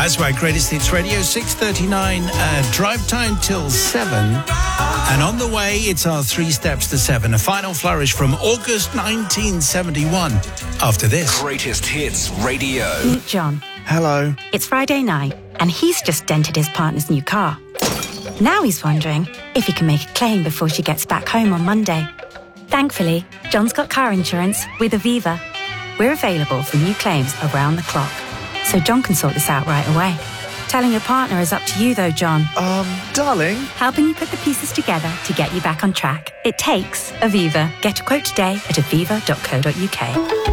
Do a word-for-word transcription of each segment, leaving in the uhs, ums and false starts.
That's right, Greatest Hits Radio, six thirty-nine, uh, drive time till seven. And on the way, it's our three steps to seven, a final flourish from August nineteen seventy-one. After this. Greatest Hits Radio. Meet John. Hello. It's Friday night, and he's just dented his partner's new car. Now he's wondering if he can make a claim before she gets back home on Monday. Thankfully, John's got car insurance with Aviva. We're available for new claims around the clock, so John can sort this out right away. Telling your partner is up to you, though, John. Um, darling? Helping you put the pieces together to get you back on track. It takes Aviva. Get a quote today at aviva dot co dot uk.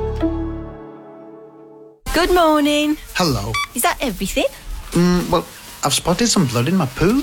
Good morning. Hello. Is that everything? Mm, well, I've spotted some blood in my poo.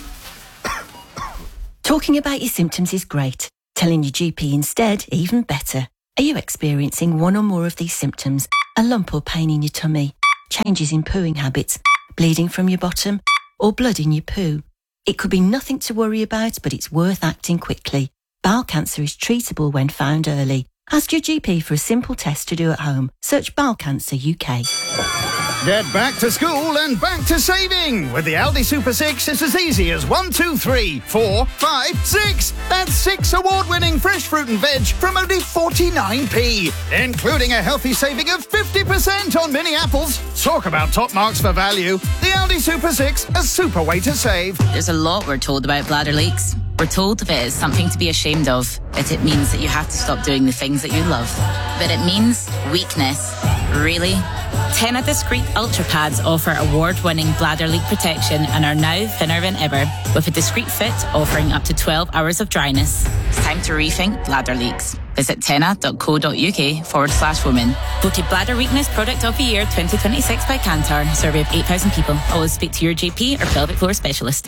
Talking about your symptoms is great. Telling your G P instead, even better. Are you experiencing one or more of these symptoms? A lump or pain in your tummy? Changes in pooing habits? Bleeding from your bottom? Or blood in your poo? It could be nothing to worry about, but it's worth acting quickly. Bowel cancer is treatable when found early. Ask your G P for a simple test to do at home. Search Bowel Cancer U K. Get back to school and back to saving. With the Aldi Super six, it's as easy as one, two, three, four, five, six. That's six award-winning fresh fruit and veg from only forty-nine p, including a healthy saving of fifty percent on mini apples. Talk about top marks for value. The Aldi Super six, a super way to save. There's a lot we're told about bladder leaks. We're told that it is something to be ashamed of, that it means that you have to stop doing the things that you love. But it means weakness. Really? Tena Discreet Ultra Pads offer award-winning bladder leak protection and are now thinner than ever, with a discreet fit offering up to twelve hours of dryness. It's time to rethink bladder leaks. Visit tena dot co dot uk forward slash women. Voted Bladder Weakness Product of the Year twenty twenty-six by Kantar. Survey of eight thousand people. Always speak to your G P or pelvic floor specialist.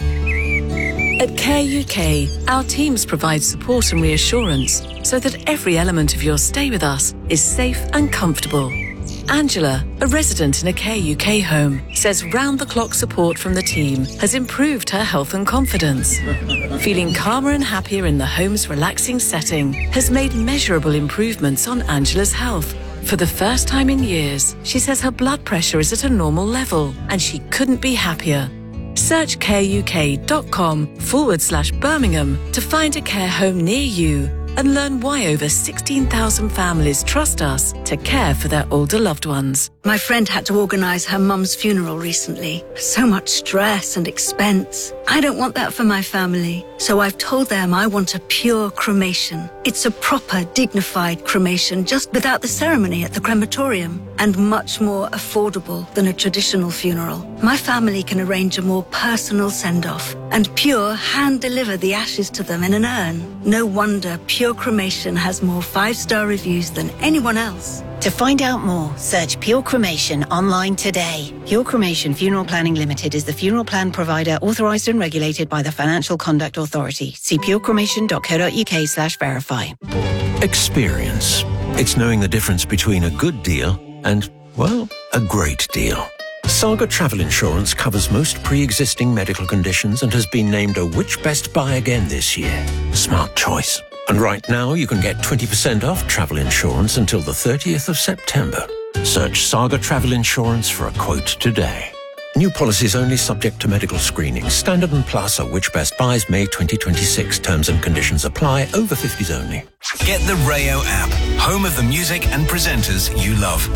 At Care U K, our teams provide support and reassurance so that every element of your stay with us is safe and comfortable. Angela, a resident in a Care U K home, says round-the-clock support from the team has improved her health and confidence. Feeling calmer and happier in the home's relaxing setting has made measurable improvements on Angela's health. For the first time in years, she says her blood pressure is at a normal level and she couldn't be happier. Search careuk.com forward slash Birmingham to find a care home near you and learn why over sixteen thousand families trust us to care for their older loved ones. My friend had to organise her mum's funeral recently. So much stress and expense. I don't want that for my family, so I've told them I want a pure cremation. It's a proper, dignified cremation, just without the ceremony at the crematorium, and much more affordable than a traditional funeral. My family can arrange a more personal send-off, and Pure hand-deliver the ashes to them in an urn. No wonder Pure Cremation has more five-star reviews than anyone else. To find out more, search Pure Cremation online today. Pure Cremation Funeral Planning Limited is the funeral plan provider authorised and regulated by the Financial Conduct Authority. See purecremation.co.uk slash verify. Experience. It's knowing the difference between a good deal and, well, a great deal. Saga Travel Insurance covers most pre-existing medical conditions and has been named a Which Best Buy again this year. Smart choice. And right now you can get twenty percent off travel insurance until the thirtieth of September. Search Saga Travel Insurance for a quote today. New policies only subject to medical screening. Standard and Plus are Which Best Buys May twenty twenty-six. Terms and conditions apply. Over fifties only. Get the Rayo app, home of the music and presenters you love.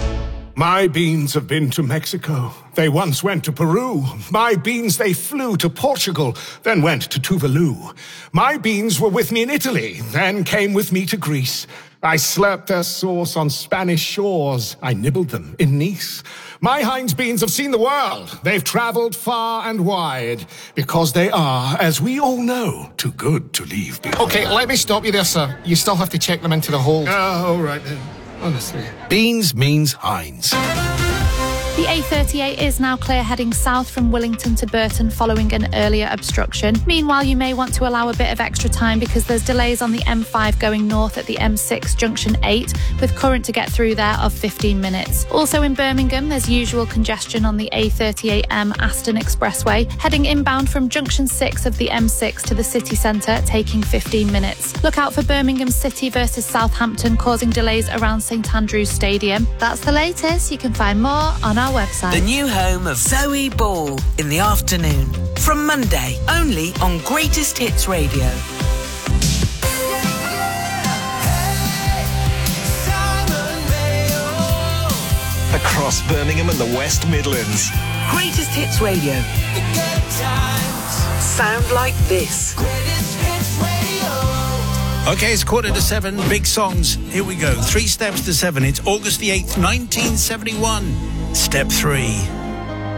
My beans have been to Mexico. They once went to Peru. My beans, they flew to Portugal, then went to Tuvalu. My beans were with me in Italy, then came with me to Greece. I slurped their sauce on Spanish shores. I nibbled them in Nice. My Heinz beans have seen the world. They've traveled far and wide because they are, as we all know, too good to leave behind. Okay, let me stop you there, sir. You still have to check them into the hold. Oh, all right then. Honestly. Beans means Heinz. The A thirty-eight is now clear heading south from Willington to Burton following an earlier obstruction. Meanwhile, you may want to allow a bit of extra time because there's delays on the M five going north at the M six junction eight with current to get through there of fifteen minutes. Also in Birmingham, there's usual congestion on the A thirty-eight M Aston Expressway, heading inbound from junction six of the M six to the city centre, taking fifteen minutes. Look out for Birmingham City versus Southampton causing delays around St Andrew's Stadium. That's the latest. You can find more on our our website. The new home of Zoe Ball in the afternoon. From Monday, only on Greatest Hits Radio. Across Birmingham and the West Midlands. Greatest Hits Radio. Sound like this. Okay, it's quarter to seven. Big songs. Here we go. Three steps to seven. It's August the eighth, nineteen seventy-one. Step three.